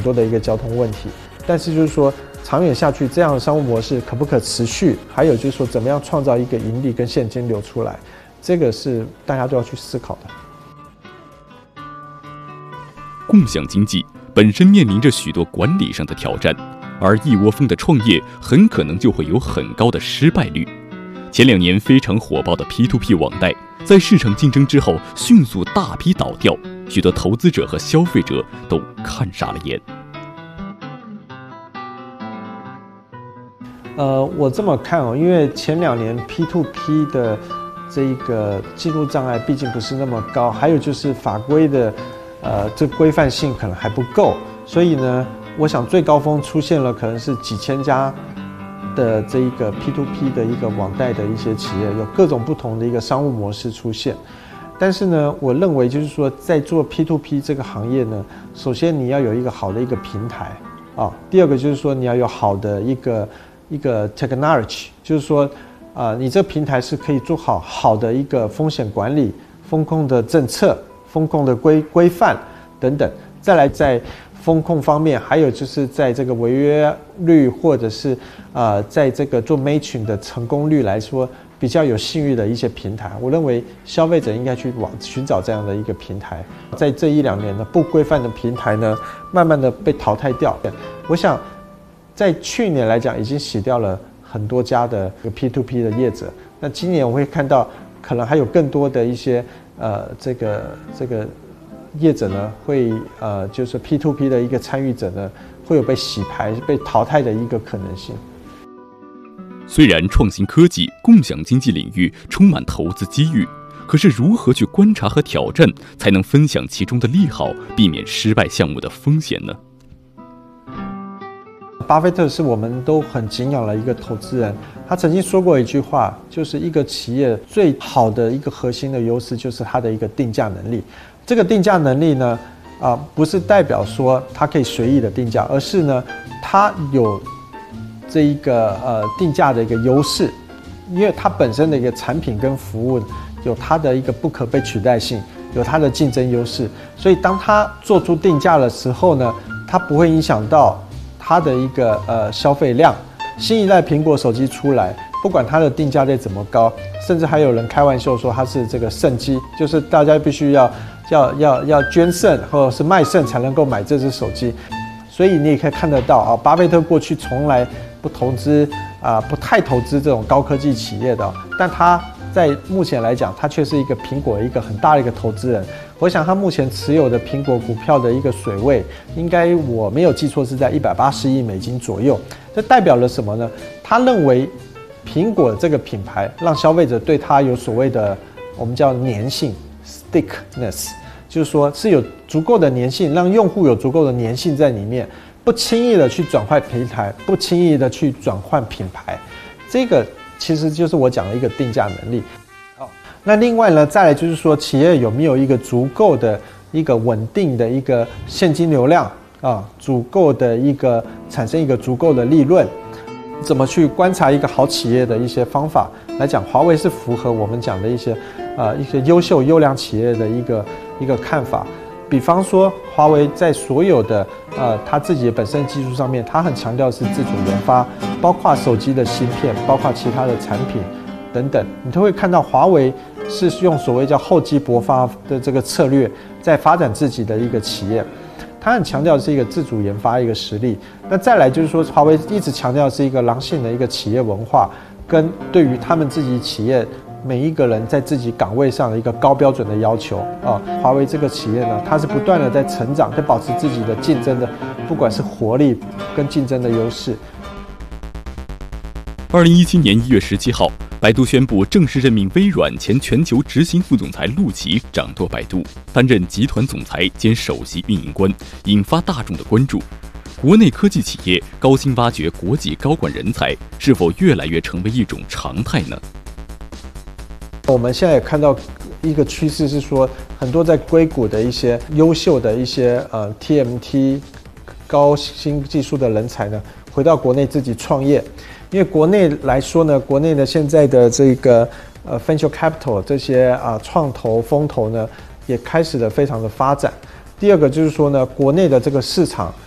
多的一个交通问题。但是就是说，长远下去这样的商务模式可不可持续？还有就是说，怎么样创造一个盈利跟现金流出来？这个是大家都要去思考的。 共享经济本身面临着许多管理上的挑战，而一窝蜂的创业很可能就会有很高的失败率。前2年非常火爆的 P2P 网贷，在市场竞争之后迅速大批倒掉，许多投资者和消费者都看傻了眼。 我这么看因为前2年 P2P 的这一个进入障碍毕竟不是那么高，还有就是法规的这规范性可能还不够，所以呢，我想最高峰出现了可能是几千家的这一个 P2P 的一个网贷的一些企业，有各种不同的一个商务模式出现。但是呢，我认为就是说，在做 P2P 这个行业呢，首先你要有一个好的一个平台第二个就是说你要有好的一个 technology， 就是说你这个平台是可以做好的一个风险管理、风控的政策、风控的规范等等。再来在风控方面，还有就是在这个违约率或者是在这个做 matching 的成功率来说，比较有信誉的一些平台，我认为消费者应该去寻找这样的一个平台。在这1-2年呢，不规范的平台呢，慢慢的被淘汰掉。我想在去年来讲，已经洗掉了很多家的 P2P 的业者。那今年我会看到，可能还有更多的一些这个业者呢，会就是 P2P 的一个参与者呢，会有被洗牌、被淘汰的一个可能性。 虽然创新科技、共享经济领域充满投资机遇，可是如何去观察和挑战，才能分享其中的利好，避免失败项目的风险呢？ 巴菲特是我们都很敬仰的一个投资人，他曾经说过一句话，就是一个企业最好的一个核心的优势就是它的一个定价能力。这个定价能力呢，不是代表说它可以随意的定价，而是呢，它有这一个定价的一个优势，因为它本身的一个产品跟服务有它的一个不可被取代性，有它的竞争优势，所以当它做出定价的时候呢，它不会影响到它的一个消费量。新一代苹果手机出来，不管它的定价再怎么高，甚至还有人开玩笑说它是这个肾机，就是大家必须要捐肾或者是卖肾才能够买这只手机。所以你也可以看得到巴菲特过去从来不投资不太投资这种高科技企业的，但他在目前来讲，他却是一个苹果一个很大的一个投资人。我想他目前持有的苹果股票的一个水位，应该我没有记错是在180亿美金左右。这代表了什么呢？他认为苹果这个品牌让消费者对它有所谓的我们叫粘性 stickiness， 就是说是有足够的粘性，让用户有足够的粘性在里面，不轻易的去转换平台，不轻易的去转换品牌。这个其实就是我讲的一个定价能力。那另外呢，再来就是说，企业有没有一个足够的一个稳定的一个现金流量足够的一个产生一个足够的利润？怎么去观察一个好企业的一些方法来讲，华为是符合我们讲的一些优秀优良企业的一个看法。比方说，华为在所有的它自己本身技术上面，它很强调是自主研发，包括手机的芯片，包括其他的产品等等，你都会看到华为是用所谓叫厚积薄发的这个策略，在发展自己的一个企业。它很强调的是一个自主研发一个实力。那再来就是说，华为一直强调的是一个狼性的一个企业文化，跟对于他们自己企业每一个人在自己岗位上的一个高标准的要求华为这个企业呢，它是不断的在成长，在保持自己的竞争的，不管是活力跟竞争的优势。 2017年1月17号，百度宣布正式任命微软前全球执行副总裁陆琪掌舵百度，担任集团总裁兼首席运营官，引发大众的关注。国内科技企业高薪挖掘国际高管人才，是否越来越成为一种常态呢？ 我们现在也看到一个趋势是说，很多在硅谷的一些优秀的一些TMT 高新技术的人才呢，回到国内自己创业。因为国内来说呢，国内的现在的这个venture capital 这些创投风投呢，也开始的非常的发展。第二个就是说呢，国内的这个市场